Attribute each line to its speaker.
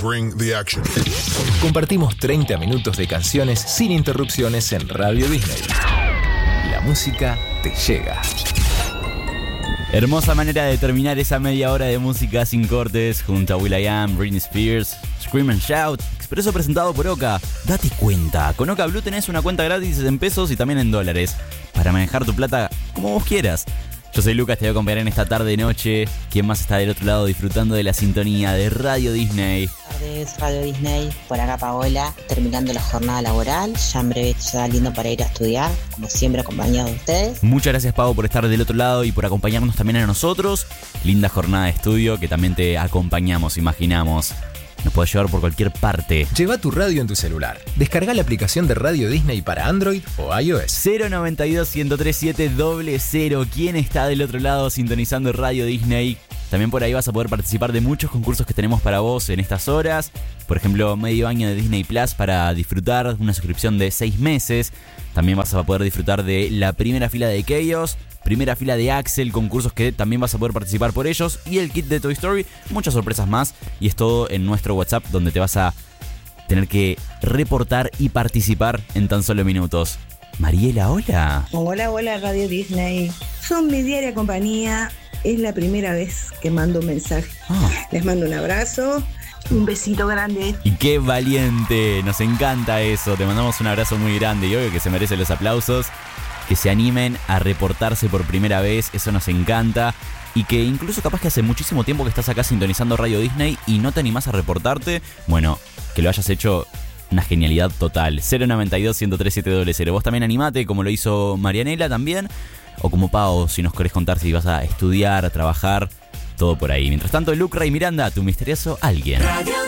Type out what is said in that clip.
Speaker 1: Bring the action.
Speaker 2: Compartimos 30 minutos de canciones sin interrupciones en Radio Disney. La música te llega.
Speaker 3: Hermosa manera de terminar esa media hora de música sin cortes junto a will.i.am, Britney Spears, Scream and Shout, expreso presentado por Oka. Date cuenta, con Oka Blue tenés una cuenta gratis en pesos y también en dólares para manejar tu plata como vos quieras. Yo soy Lucas, te voy a acompañar en esta tarde-noche. ¿Quién más está del otro lado disfrutando de la sintonía de Radio Disney?
Speaker 4: Buenas tardes, Radio Disney. Por acá Paola, terminando la jornada laboral. Ya en breve saliendo para ir a estudiar, como siempre acompañado de ustedes.
Speaker 3: Muchas gracias, Pau, por estar del otro lado y por acompañarnos también a nosotros. Linda jornada de estudio que también te acompañamos, imaginamos. Nos puede llevar por cualquier parte.
Speaker 2: Lleva tu radio en tu celular. Descarga la aplicación de Radio Disney para Android o iOS.
Speaker 3: 092-103-700. ¿Quién está del otro lado sintonizando Radio Disney? También por ahí vas a poder participar de muchos concursos que tenemos para vos en estas horas. Por ejemplo, medio año de Disney Plus para disfrutar, una suscripción de 6 meses. También vas a poder disfrutar de la primera fila de Chaos, primera fila de Axel, concursos que también vas a poder participar por ellos, y el kit de Toy Story, muchas sorpresas más, y es todo en nuestro WhatsApp, donde te vas a tener que reportar y participar en tan solo minutos. Mariela, hola.
Speaker 5: Hola Radio Disney. Son mi diaria compañía. Es la primera vez que mando un mensaje. Les mando un abrazo, un besito grande.
Speaker 3: Y qué valiente, nos encanta eso. Te mandamos un abrazo muy grande y obvio que se merecen los aplausos. Que se animen a reportarse por primera vez, eso nos encanta. Y que incluso capaz que hace muchísimo tiempo que estás acá sintonizando Radio Disney y no te animás a reportarte, bueno, que lo hayas hecho, una genialidad total. 092-103-700. Vos también animate, como lo hizo Marianela también, o como Pau, si nos querés contar si vas a estudiar, a trabajar, todo por ahí. Mientras tanto, Lucra y Miranda, tu misterioso alguien.